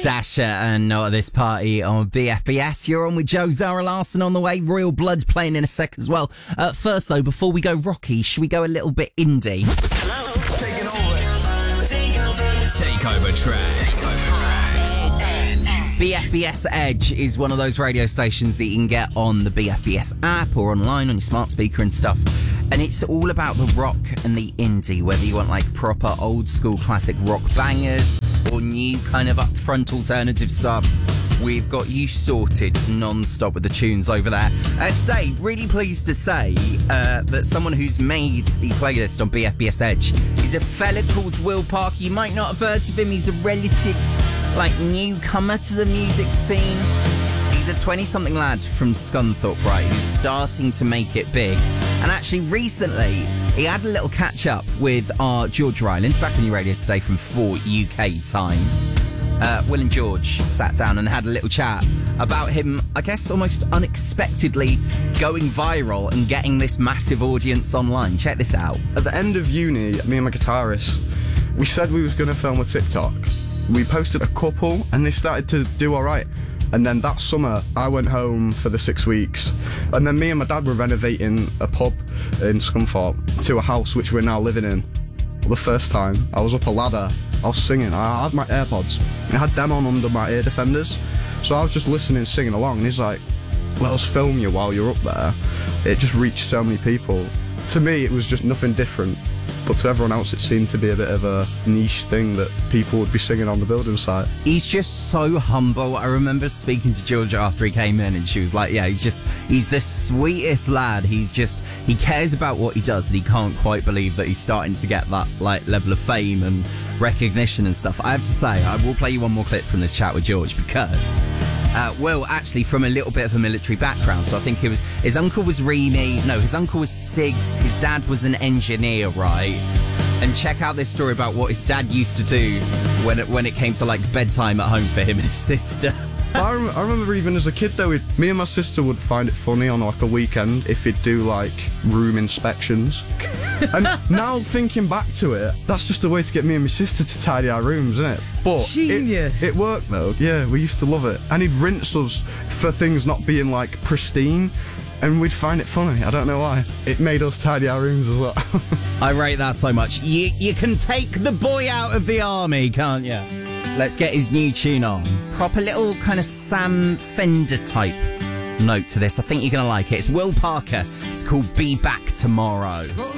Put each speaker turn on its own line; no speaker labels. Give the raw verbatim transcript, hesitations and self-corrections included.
Dasher and Not at This Party on B F B S. You're on with Joe Zara Larson on the way. Royal Blood's playing in a sec as well. Uh, first, though, before we go rocky, should we go a little bit indie?
Hello. Taking over. Take over. Take over track. Take over track.
B F B S Edge is one of those radio stations that you can get on the B F B S app or online on your smart speaker and stuff. And it's all about the rock and the indie, whether you want like proper old school classic rock bangers or new kind of upfront alternative stuff. We've got you sorted non-stop with the tunes over there. Uh, today, really pleased to say uh, that someone who's made the playlist on B F B S Edge is a fella called Will Parker. You might not have heard of him. He's a relative, like, newcomer to the music scene. He's a twenty-something lad from Scunthorpe, right, who's starting to make it big. And actually, recently, he had a little catch-up with our George Ryland, back on your radio today from four U K time. Uh, Will and George sat down and had a little chat about him, I guess, almost unexpectedly going viral and getting this massive audience online. Check this out.
At the end of uni, me and my guitarist, we said we was going to film a TikTok. We posted a couple and they started to do all right. And then that summer, I went home for the six weeks. And then me and my dad were renovating a pub in Scunthorpe to a house which we're now living in. For the first time, I was up a ladder, I was singing, I had my AirPods. I had them on under my ear defenders. So I was just listening, singing along, and he's like, let us film you while you're up there. It just reached so many people. To me, it was just nothing different. But to everyone else, it seemed to be a bit of a niche thing that people would be singing on the building site.
He's just so humble. I remember speaking to Georgia after he came in and she was like, yeah, he's just, he's the sweetest lad. He's just, he cares about what he does and he can't quite believe that he's starting to get that like level of fame and recognition and stuff. I have to say, I will play you one more clip from this chat with George because uh, Will actually from a little bit of a military background. So I think it was, his uncle was Reamy, no, his uncle was Siggs, his dad was an engineer, right? And check out this story about what his dad used to do when it, when it came to like bedtime at home for him and his sister.
I, rem- I remember even as a kid though, we'd, me and my sister would find it funny on like a weekend if he'd do like room inspections. And now thinking back to it, that's just a way to get me and my sister to tidy our rooms, isn't it? But
Genius.
It, it worked though, yeah, we used to love it. And he'd rinse us for things not being like pristine. And we'd find it funny. I don't know why. It made us tidy our rooms as well.
I rate that so much. You, you can take the boy out of the army, can't you? Let's get his new tune on. Proper little kind of Sam Fender type note to this. I think you're going to like it. It's Will Parker. It's called Be Back Tomorrow.